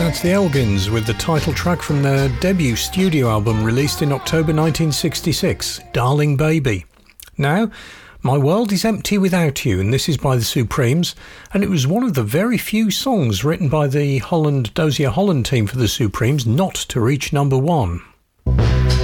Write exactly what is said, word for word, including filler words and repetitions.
That's the Elgins with the title track from their debut studio album released in October nineteen sixty-six, Darling Baby. Now, My World is Empty Without You, and this is by the Supremes, and it was one of the very few songs written by the Holland Dozier Holland team for the Supremes not to reach number one.